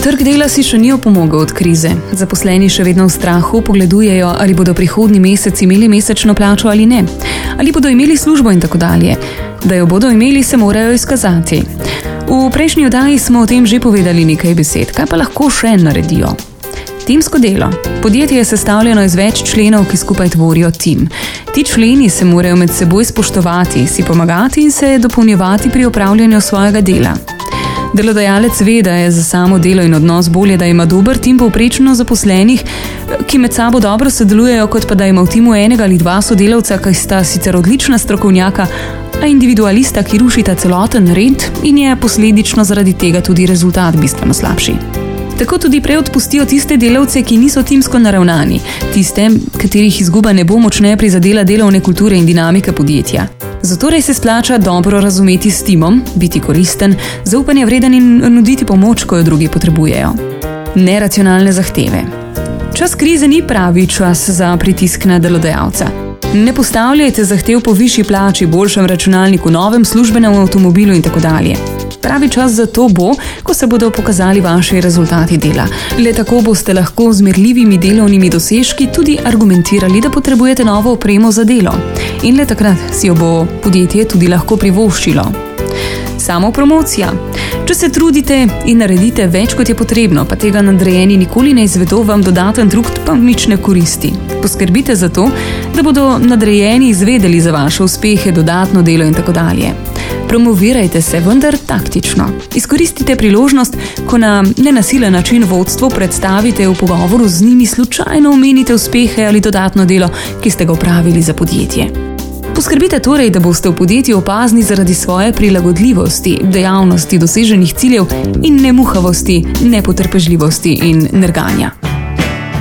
Trg dela si še ni opomogel od krize. Zaposleni še vedno v strahu pogledujejo, ali bodo prihodnji mesec imeli mesečno plačo ali ne. Ali bodo imeli službo in tako dalje. Da jo bodo imeli, se morajo izkazati. V prejšnji oddaji smo o tem že povedali nekaj besed. Kaj pa lahko še naredijo? Timsko delo. Podjetje je sestavljeno iz več členov, ki skupaj tvorijo tim. Ti členi se morajo med seboj spoštovati, si pomagati in se dopolnjevati pri opravljanju svojega dela. Delodajalec ve, da je za samo delo in odnos bolje, da ima dober tim povprečno zaposlenih, ki med sabo dobro sodelujejo, kot pa da ima v timu enega ali dva sodelavca, ki sta sicer odlična strokovnjaka, a individualista, ki rušita celoten red in je posledično zaradi tega tudi rezultat bistveno slabši. Tako tudi prej odpustijo tiste delavce, ki niso timsko naravnani, tiste, katerih izguba ne bo močneje prizadela delovne kulture in dinamike podjetja. Zatorej se splača dobro razumeti s timom, biti koristen, zaupanje vreden in nuditi pomoč, ko jo drugi potrebujejo. Neracionalne zahteve. Čas krize ni pravi čas za pritisk na delodajalca. Ne postavljajte zahtev po višji plači, boljšem računalniku, novem službenem avtomobilu in tako dalje. Pravi čas za to bo, ko se bodo pokazali vaši rezultati dela. Le tako boste lahko z merljivimi delovnimi dosežki tudi argumentirali, da potrebujete novo opremo za delo. In le takrat si jo bo podjetje tudi lahko privoščilo. Samopromocija. Če se trudite in naredite več, kot je potrebno, pa tega nadrejeni nikoli ne izvedo, vam dodaten trud pa nič ne koristi. Poskrbite za to, da bodo nadrejeni izvedeli za vaše uspehe, dodatno delo in tako dalje. Promovirajte se, vendar taktično. Izkoristite priložnost, ko na nenasilen način vodstvo predstavite v pogovoru z njimi, slučajno omenite uspehe ali dodatno delo, ki ste ga opravili za podjetje. Poskrbite torej, da boste v podjetju opazni zaradi svoje prilagodljivosti, dejavnosti, doseženih ciljev in nemuhavosti, nepotrpežljivosti in nerganja.